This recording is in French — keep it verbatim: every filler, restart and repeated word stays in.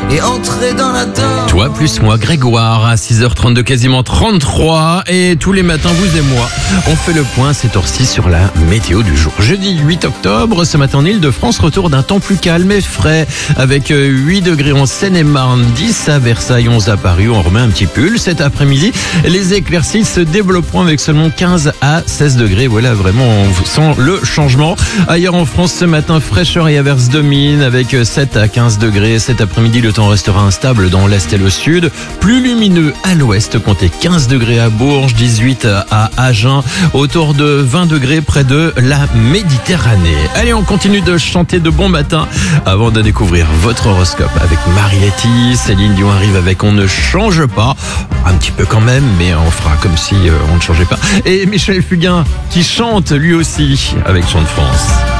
et entrer dans la danse. Toi plus moi, Grégoire, à six heures trente-deux, quasiment trente-trois. Et tous les matins, vous et moi, on fait le point cette heure-ci sur la météo du jour. Jeudi huit octobre, ce matin en Ile-de-France, retour d'un temps plus calme et frais, avec huit degrés en Seine-et-Marne, dix à Versailles, onze à Paris. On remet un petit pull. Cet après-midi, les éclaircies se développeront avec seulement quinze à seize degrés. Voilà, vraiment, on sent le changement. Ailleurs en France, ce matin, fraîcheur et averse dominent avec sept à quinze degrés. Cet après-midi, le temps restera instable dans l'est et le sud. Plus lumineux à l'ouest, comptez quinze degrés à Bourges, dix-huit à Agen, autour de vingt degrés près de la Méditerranée. Allez, on continue de chanter de bon matin avant de découvrir votre horoscope avec Marie-Letty. Céline Dion arrive avec On ne change pas. Un petit peu quand même, mais on fera comme si on ne changeait pas. Et Michel Fugain qui chante lui aussi avec Chant de France.